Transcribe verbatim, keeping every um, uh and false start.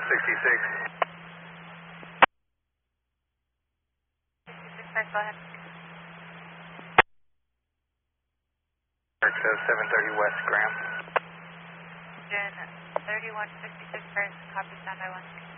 sixty-six. sixty-six, go ahead. seven thirty West Graham. Engine thirty-one sixty-six, copy, stand by one.